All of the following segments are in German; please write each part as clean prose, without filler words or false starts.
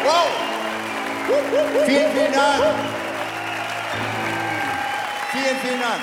Vielen, vielen Dank. Vielen, vielen Dank.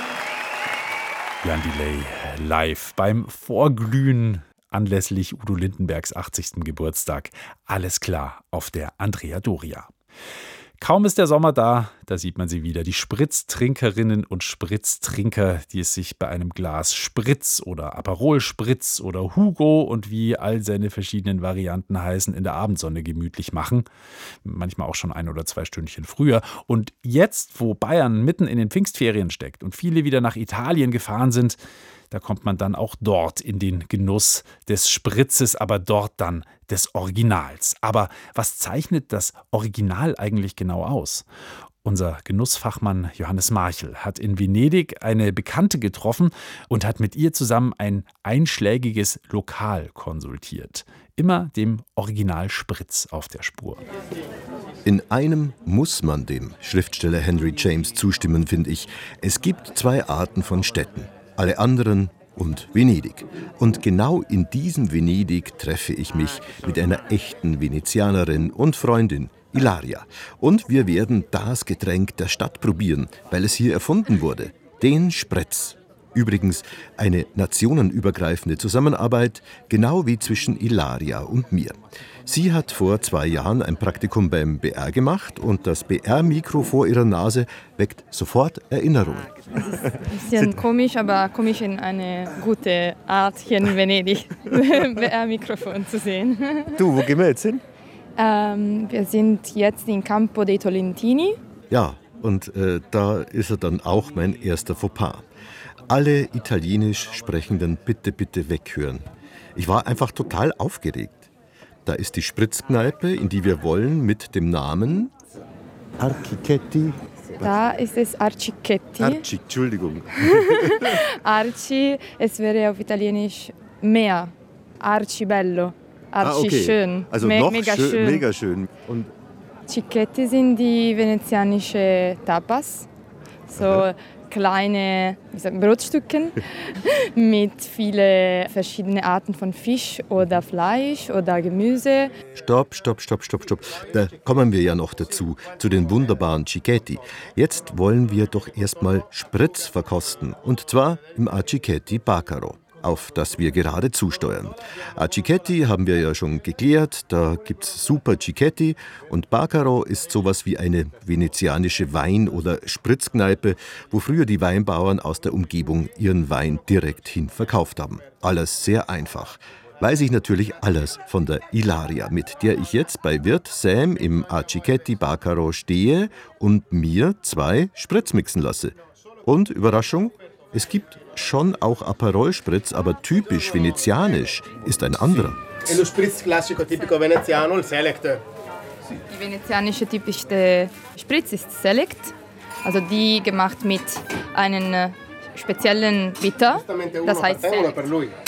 Jan Delay live beim Vorglühen anlässlich Udo Lindenbergs 80. Geburtstag. Alles klar auf der Andrea Doria. Kaum ist der Sommer da sieht man sie wieder. Die Spritztrinkerinnen und Spritztrinker, die es sich bei einem Glas Spritz oder Aperol Spritz oder Hugo und wie all seine verschiedenen Varianten heißen, in der Abendsonne gemütlich machen. Manchmal auch schon 1 oder 2 Stündchen früher. Und jetzt, wo Bayern mitten in den Pfingstferien steckt und viele wieder nach Italien gefahren sind, da kommt man dann auch dort in den Genuss des Spritzes, aber dort dann des Originals. Aber was zeichnet das Original eigentlich genau aus? Unser Genussfachmann Johannes Marchel hat in Venedig eine Bekannte getroffen und hat mit ihr zusammen ein einschlägiges Lokal konsultiert. Immer dem Original Spritz auf der Spur. In einem muss man dem Schriftsteller Henry James zustimmen, finde ich. Es gibt 2 Arten von Städten. Alle anderen und Venedig. Und genau in diesem Venedig treffe ich mich mit einer echten Venezianerin und Freundin, Ilaria. Und wir werden das Getränk der Stadt probieren, weil es hier erfunden wurde. Den Spritz. Übrigens eine nationenübergreifende Zusammenarbeit, genau wie zwischen Ilaria und mir. Sie hat vor 2 Jahren ein Praktikum beim BR gemacht und das BR-Mikro vor ihrer Nase weckt sofort Erinnerungen. Es ist ein bisschen komisch, aber komisch in eine gute Art, hier in Venedig BR-Mikrofon zu sehen. Du, wo gehen wir jetzt hin? Wir sind jetzt in Campo dei Tolentini. Ja, und da ist er dann auch mein erster Fauxpas. Alle Italienisch Sprechenden bitte weghören. Ich war einfach total aufgeregt. Da ist die Spritzkneipe, in die wir wollen, mit dem Namen Arcichetti. Da ist es Arcichetti. Entschuldigung. Arci, es wäre auf Italienisch Meer. Arcibello. Arci okay. schön. Also noch mega schön, mega schön. Und Cicchetti sind die venezianische Tapas. So kleine Brotstücken mit vielen verschiedenen Arten von Fisch oder Fleisch oder Gemüse. Stopp. Da kommen wir ja noch dazu, zu den wunderbaren Cicchetti. Jetzt wollen wir doch erstmal Spritz verkosten. Und zwar im Arcichetti Bacaro, auf das wir gerade zusteuern. Arcichetti haben wir ja schon geklärt, da gibt's super Cicchetti und Bacaro ist sowas wie eine venezianische Wein- oder Spritzkneipe, wo früher die Weinbauern aus der Umgebung ihren Wein direkt hin verkauft haben. Alles sehr einfach. Weiß ich natürlich alles von der Ilaria, mit der ich jetzt bei Wirt Sam im Arcichetti Bacaro stehe und mir 2 Spritz mixen lasse. Und Überraschung, es gibt schon auch Aperol Spritz, aber typisch venezianisch ist ein anderer. E lo spritz classico tipico veneziano, il Select. Die venezianische typische Spritz ist Select, also die gemacht mit einem speziellen Bitter, das heißt Select.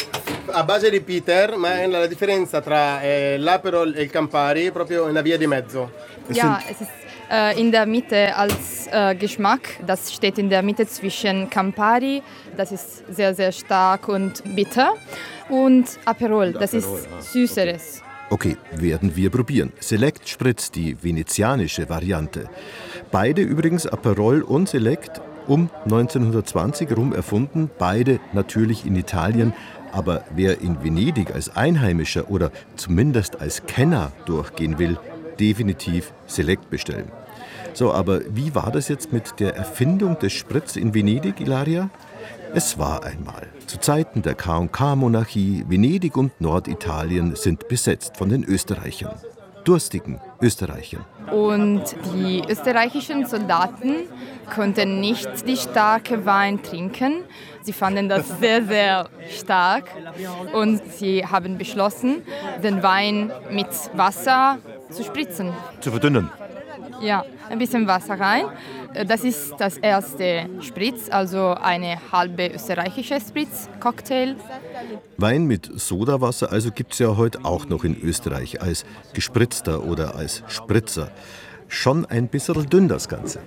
A base di bitter, ma la differenza tra l'Aperol e il Campari proprio una via di mezzo. Ja, es ist in der Mitte als Geschmack. Das steht in der Mitte zwischen Campari, das ist sehr, sehr stark und bitter, und Aperol, das ist Süßeres. Okay, werden wir probieren. Select Spritz, die venezianische Variante. Beide übrigens, Aperol und Select, um 1920 rum erfunden. Beide natürlich in Italien. Aber wer in Venedig als Einheimischer oder zumindest als Kenner durchgehen will, definitiv Select bestellen. So, aber wie war das jetzt mit der Erfindung des Spritz in Venedig, Ilaria? Es war einmal. Zu Zeiten der K&K-Monarchie, Venedig und Norditalien sind besetzt von den Österreichern. Durstigen Österreichern. Und die österreichischen Soldaten konnten nicht die starke Wein trinken. Sie fanden das sehr, sehr stark und sie haben beschlossen, den Wein mit Wasser zu spritzen. Zu verdünnen. Ja, ein bisschen Wasser rein. Das ist das erste Spritz, also eine halbe österreichische Spritz-Cocktail. Wein mit Sodawasser also gibt es ja heute auch noch in Österreich als gespritzter oder als Spritzer. Schon ein bisschen dünn das Ganze.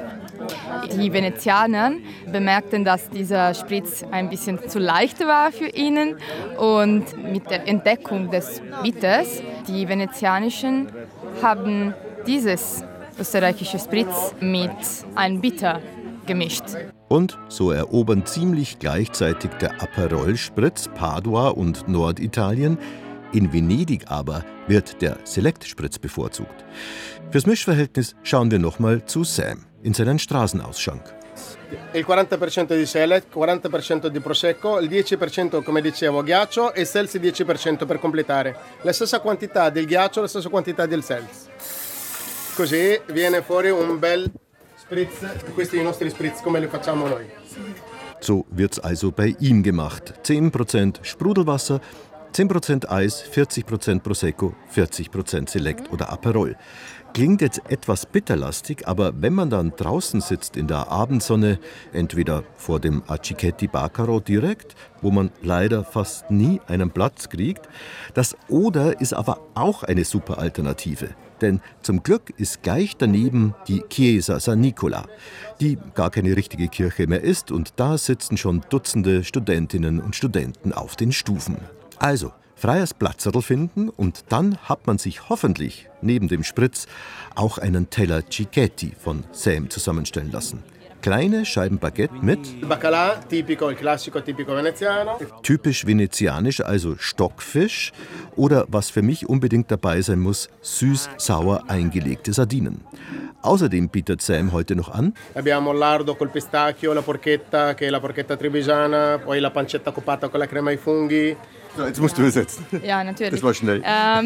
Die Venezianer bemerkten, dass dieser Spritz ein bisschen zu leicht war für ihnen, und mit der Entdeckung des Bitters Die Venezianischen haben dieses österreichische Spritz mit einem Bitter gemischt. Und so erobern ziemlich gleichzeitig der Aperol-Spritz Padua und Norditalien. In Venedig aber wird der Select-Spritz bevorzugt. Fürs Mischverhältnis schauen wir nochmal zu Sam in seinen Straßenausschank. Il 40% di Select, 40% di Prosecco, il 10% come dicevo ghiaccio e Seltz 10% per completare. La stessa quantità del ghiaccio, la stessa quantità del Seltz. Così viene fuori un bel Spritz, questi i nostri Spritz come li facciamo noi. So wird's also bei ihm gemacht. 10% Sprudelwasser, 10% Eis, 40% Prosecco, 40% Select oder Aperol. Klingt jetzt etwas bitterlastig, aber wenn man dann draußen sitzt in der Abendsonne, entweder vor dem Accichetti Bacaro direkt, wo man leider fast nie einen Platz kriegt, das Oder ist aber auch eine super Alternative. Denn zum Glück ist gleich daneben die Chiesa San Nicola, die gar keine richtige Kirche mehr ist, und da sitzen schon Dutzende Studentinnen und Studenten auf den Stufen. Also, freies Platzerl finden und dann hat man sich hoffentlich neben dem Spritz auch einen Teller Cicchetti von Sam zusammenstellen lassen. Kleine Scheiben Baguette mit Baccalà, tipico, il classico tipico veneziano. typisch venezianisch, also Stockfisch, oder was für mich unbedingt dabei sein muss, süß-sauer eingelegte Sardinen. Außerdem bietet Sam heute noch an Abbiamo lardo col pistacchio, la porchetta, che è la porchetta trebbigiana, poi la pancetta coppata con la crema ai funghi. Jetzt musst du übersetzen. Ja, natürlich. Das war schnell.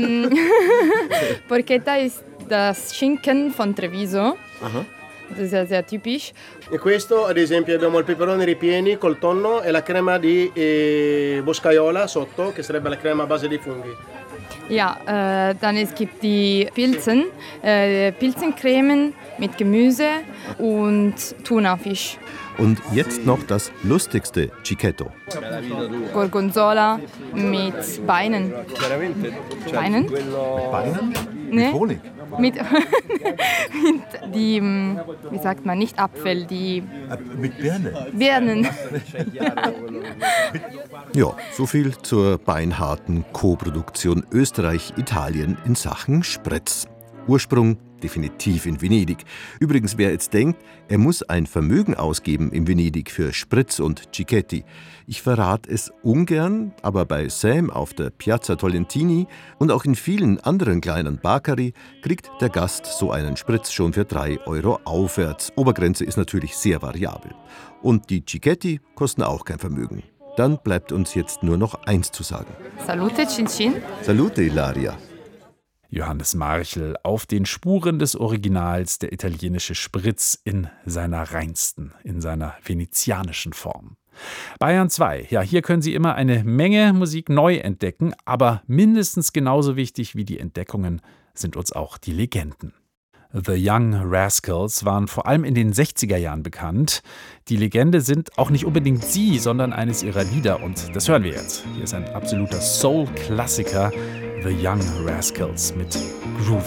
Porchetta ist das Schinken von Treviso. Aha. Das ist ja sehr typisch. E questo, ad esempio, abbiamo il peperone ripieni col tonno e la crema di boscaiola sotto, che sarebbe la crema a base di funghi. Ja, dann es gibt die Pilzen, Pilzencremen mit Gemüse und Thunafisch. Und jetzt noch das lustigste Cicchetto. Gorgonzola mit Beinen. Beinen? Beinen? Nee. Honig. Mit die, wie sagt man, nicht Apfel, die Mit Birne. Birnen. Ja, so viel zur beinharten Co-Produktion Österreich-Italien in Sachen Spritz. Ursprung definitiv in Venedig. Übrigens, wer jetzt denkt, er muss ein Vermögen ausgeben in Venedig für Spritz und Cicchetti. Ich verrate es ungern, aber bei Sam auf der Piazza Tolentini und auch in vielen anderen kleinen Bacari kriegt der Gast so einen Spritz schon für 3 € aufwärts. Obergrenze ist natürlich sehr variabel. Und die Cicchetti kosten auch kein Vermögen. Dann bleibt uns jetzt nur noch eins zu sagen. Salute, Cin Cin. Salute, Ilaria. Johannes Marchel auf den Spuren des Originals, der italienische Spritz in seiner reinsten, in seiner venezianischen Form. Bayern 2, ja, hier können Sie immer eine Menge Musik neu entdecken, aber mindestens genauso wichtig wie die Entdeckungen sind uns auch die Legenden. The Young Rascals waren vor allem in den 60er Jahren bekannt. Die Legende sind auch nicht unbedingt sie, sondern eines ihrer Lieder, und das hören wir jetzt. Hier ist ein absoluter Soul-Klassiker, The Young Rascals mit Groovy.